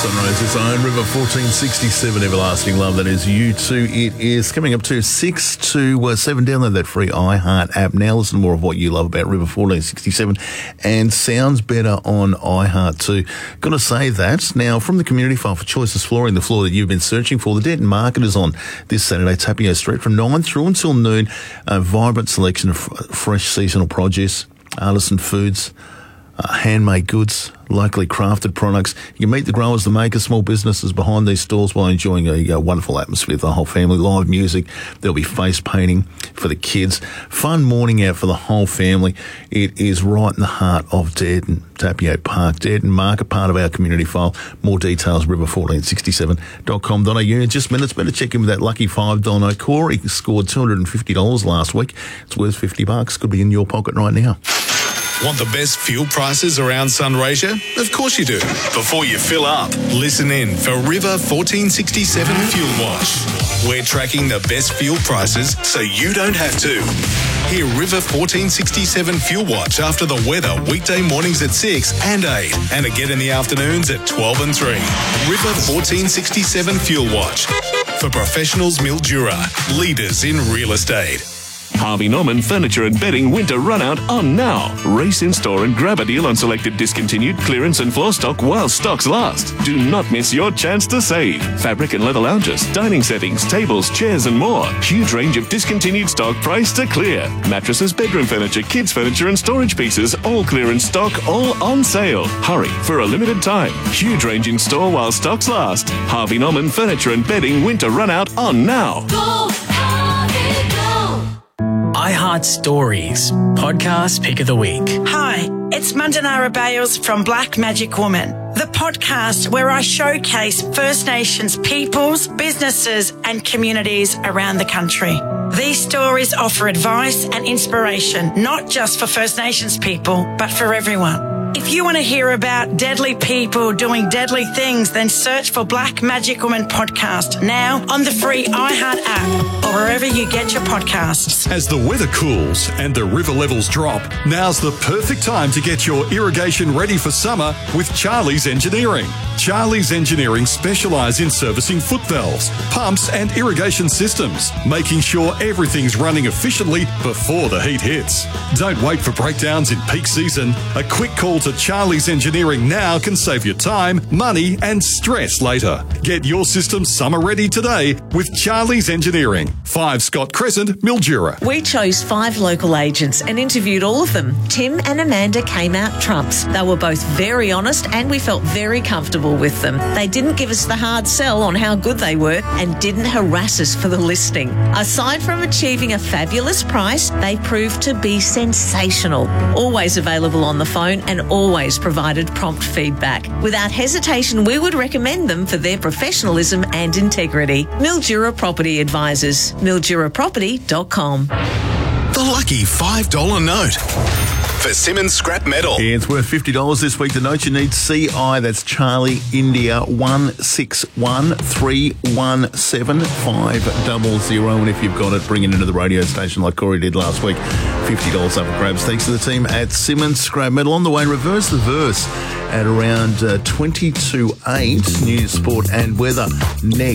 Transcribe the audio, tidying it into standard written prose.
Sunrise's own River 1467, Everlasting Love. That is U2. It is coming up to 6 to 7. Download that free iHeart app now. Listen to more of what you love about River 1467 and sounds better on iHeart too. Got to say that. Now, from the community file for Choices Flooring, the floor that you've been searching for, the Denton Market is on this Saturday, Tapio Street, from 9 through until noon. A vibrant selection of fresh seasonal produce, artisan foods, handmade goods, locally crafted products. You can meet the growers, the makers, small businesses behind these stalls while enjoying a wonderful atmosphere for the whole family. Live music. There'll be face painting for the kids. Fun morning out for the whole family. It is right in the heart of Denton, Tapio Park. Denton Market, part of our community file. More details, river1467.com.au. In just minutes, better check in with that lucky $5 note. Corey scored $250 last week. It's worth $50. Could be in your pocket right now. Want the best fuel prices around Sunraysia? Of course you do. Before you fill up, listen in for River 1467 Fuel Watch. We're tracking the best fuel prices so you don't have to. Hear River 1467 Fuel Watch after the weather weekday mornings at 6 and 8 and again in the afternoons at 12 and 3. River 1467 Fuel Watch for professionals Mildura, leaders in real estate. Harvey Norman Furniture and Bedding Winter Runout on now. Race in store and grab a deal on selected discontinued clearance and floor stock while stocks last. Do not miss your chance to save. Fabric and leather lounges, dining settings, tables, chairs and more. Huge range of discontinued stock priced to clear. Mattresses, bedroom furniture, kids furniture and storage pieces, all clearance stock, all on sale. Hurry for a limited time. Huge range in store while stocks last. Harvey Norman Furniture and Bedding Winter Runout on now. Go, Harvey, go! iHeart Stories, podcast pick of the week. Hi, it's Mandanara Bales from Black Magic Woman, the podcast where I showcase First Nations peoples, businesses and communities around the country. These stories offer advice and inspiration, not just for First Nations people, but for everyone. If you want to hear about deadly people doing deadly things, then search for Black Magic Woman podcast now on the free iHeart app or wherever you get your podcasts. As the weather cools and the river levels drop, now's the perfect time to get your irrigation ready for summer with Charlie's Engineering. Charlie's Engineering specialise in servicing foot valves, pumps and irrigation systems, making sure everything's running efficiently before the heat hits. Don't wait for breakdowns in peak season. A quick call to Charlie's Engineering now can save you time, money and stress later. Get your system summer ready today with Charlie's Engineering. 5 Scott Crescent, Mildura. We chose 5 local agents and interviewed all of them. Tim and Amanda came out trumps. They were both very honest and we felt very comfortable with them. They didn't give us the hard sell on how good they were and didn't harass us for the listing. Aside from achieving a fabulous price, they proved to be sensational. Always available on the phone and always provided prompt feedback. Without hesitation, we would recommend them for their professionalism and integrity. Mildura Property Advisors, milduraproperty.com. The lucky $5 note for Simmons Scrap Metal. Yeah, it's worth $50 this week. The note you need, CI, that's Charlie India 16131750. And if you've got it, bring it into the radio station like Corey did last week. $50 up for grabs. Thanks to the team at Simmons Scrap Metal. On the way, reverse the verse at around 20 to 8. News, sport and weather next.